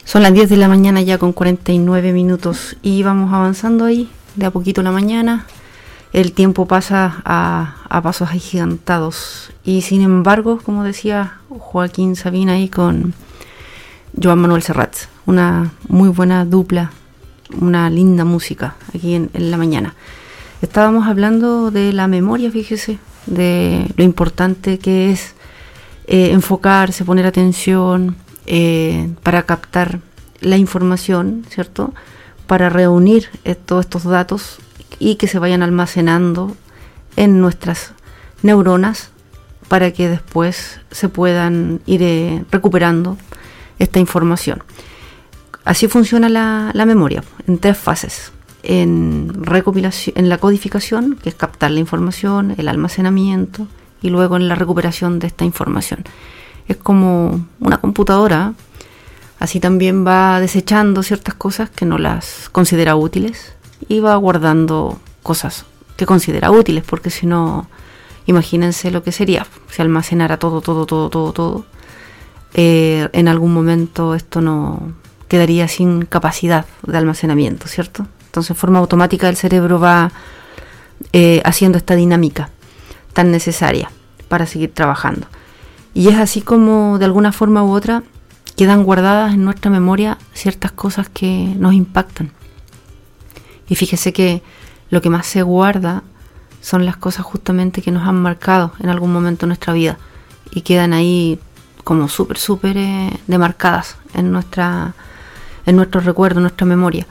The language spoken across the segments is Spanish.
Son las 10 de la mañana ya con 49 minutos y vamos avanzando ahí de a poquito la mañana. El tiempo pasa a pasos agigantados y sin embargo, como decía Joaquín Sabina ahí con Joan Manuel Serrat, una muy buena dupla, una linda música aquí en la mañana. Estábamos hablando de la memoria, fíjese, de lo importante que es enfocarse, poner atención para captar la información, ¿cierto? Para reunir todos estos datos y que se vayan almacenando en nuestras neuronas para que después se puedan ir recuperando esta información. Así funciona la memoria, en 3 fases. En la codificación, que es captar la información, el almacenamiento y luego en la recuperación de esta información. Es como una computadora, así también va desechando ciertas cosas que no las considera útiles y va guardando cosas que considera útiles, porque si no, imagínense lo que sería si almacenara todo. En algún momento esto no quedaría sin capacidad de almacenamiento, ¿cierto? Entonces, de forma automática el cerebro va haciendo esta dinámica tan necesaria para seguir trabajando. Y es así como, de alguna forma u otra, quedan guardadas en nuestra memoria ciertas cosas que nos impactan. Y fíjese que lo que más se guarda son las cosas justamente que nos han marcado en algún momento de nuestra vida y quedan ahí como súper demarcadas en nuestro recuerdo, en nuestra memoria.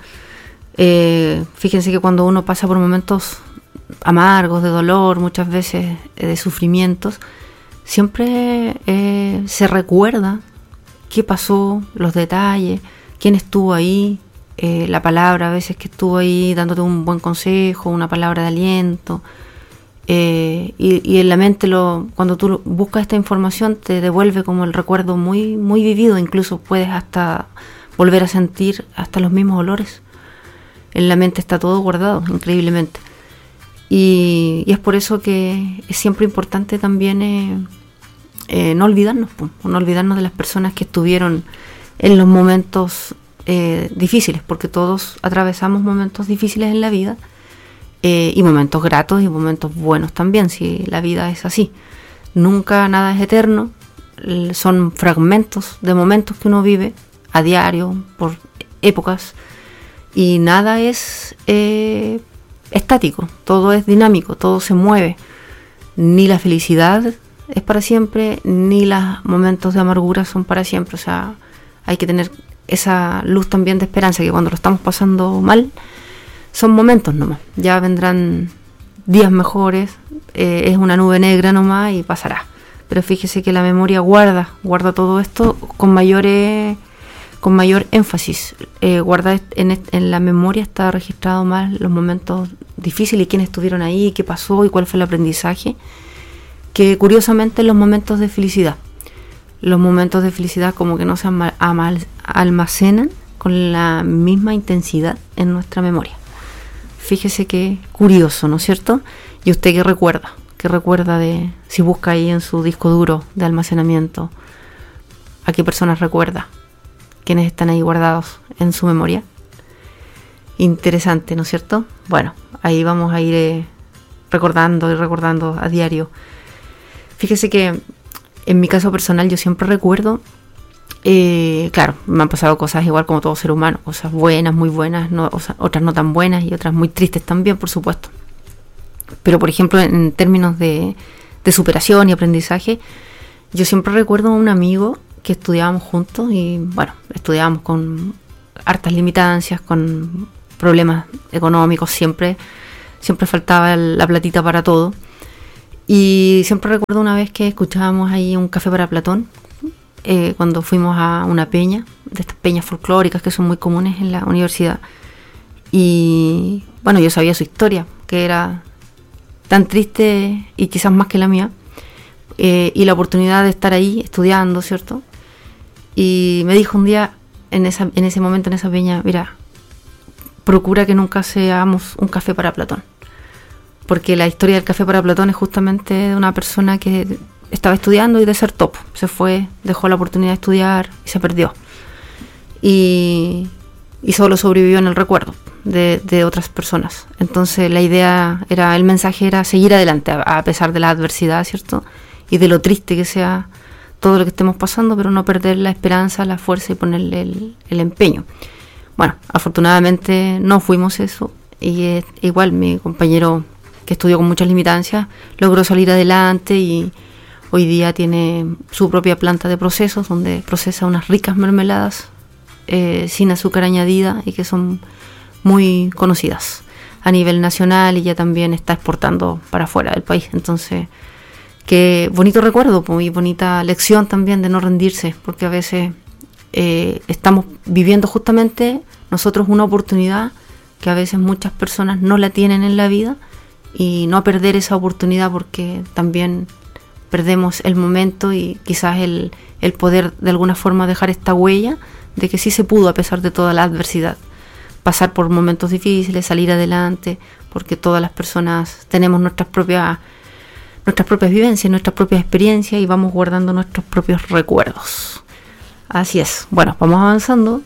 Fíjense que cuando uno pasa por momentos amargos, de dolor, muchas veces de sufrimientos, siempre se recuerda qué pasó, los detalles, quién estuvo ahí, la palabra a veces que estuvo ahí dándote un buen consejo, una palabra de aliento, y en la mente cuando tú buscas esta información te devuelve como el recuerdo muy, muy vivido. Incluso puedes hasta volver a sentir hasta los mismos olores. En la mente está todo guardado, increíblemente. Y es por eso que es siempre importante también no olvidarnos, no olvidarnos de las personas que estuvieron en los momentos difíciles, porque todos atravesamos momentos difíciles en la vida, y momentos gratos y momentos buenos también, si la vida es así. Nunca nada es eterno, son fragmentos de momentos que uno vive a diario, por épocas, y nada es estático, todo es dinámico, todo se mueve. Ni la felicidad es para siempre, ni los momentos de amargura son para siempre. O sea, hay que tener esa luz también de esperanza, que cuando lo estamos pasando mal, son momentos nomás. Ya vendrán días mejores, es una nube negra nomás y pasará. Pero fíjese que la memoria guarda todo esto con mayor énfasis. En la memoria está registrado más los momentos difíciles y quiénes estuvieron ahí, qué pasó y cuál fue el aprendizaje, que curiosamente los momentos de felicidad. Los momentos de felicidad como que no se almacenan con la misma intensidad en nuestra memoria. Fíjese qué curioso, ¿no es cierto? ¿Y usted qué recuerda? ¿Qué recuerda de, si busca ahí en su disco duro de almacenamiento, a qué personas recuerda? ¿Quiénes están ahí guardados en su memoria? Interesante, ¿no es cierto? Bueno, ahí vamos a ir recordando a diario. Fíjese que en mi caso personal yo siempre recuerdo, claro, me han pasado cosas igual como todo ser humano, cosas buenas, muy buenas, otras no tan buenas y otras muy tristes también, por supuesto. Pero por ejemplo, en términos de superación y aprendizaje, yo siempre recuerdo a un amigo que estudiábamos juntos y bueno, estudiábamos con hartas limitancias, con problemas económicos, siempre faltaba la platita para todo. Y siempre recuerdo una vez que escuchábamos ahí un café para Platón, cuando fuimos a una peña, de estas peñas folclóricas que son muy comunes en la universidad. Y bueno, yo sabía su historia, que era tan triste y quizás más que la mía, y la oportunidad de estar ahí estudiando, ¿cierto? Y me dijo un día, en ese momento, en esa peña, mira, procura que nunca seamos un café para Platón. Porque la historia del café para Platón es justamente de una persona que estaba estudiando y desertó. Se fue, dejó la oportunidad de estudiar y se perdió. y solo sobrevivió en el recuerdo de otras personas. Entonces el mensaje era seguir adelante a pesar de la adversidad, ¿cierto? Y de lo triste que sea todo lo que estemos pasando, pero no perder la esperanza, la fuerza y ponerle el empeño. Bueno, afortunadamente no fuimos eso, y igual mi compañero, que estudió con muchas limitancias, logró salir adelante y hoy día tiene su propia planta de procesos donde procesa unas ricas mermeladas sin azúcar añadida y que son muy conocidas a nivel nacional, y ya también está exportando para afuera del país. Entonces, qué bonito recuerdo, muy bonita lección también de no rendirse, porque a veces estamos viviendo justamente nosotros una oportunidad que a veces muchas personas no la tienen en la vida, y no perder esa oportunidad, porque también perdemos el momento y quizás el poder de alguna forma dejar esta huella de que sí se pudo a pesar de toda la adversidad, pasar por momentos difíciles, salir adelante, porque todas las personas tenemos nuestras propias vivencias, nuestras propias experiencias, y vamos guardando nuestros propios recuerdos. Así es. Bueno, vamos avanzando.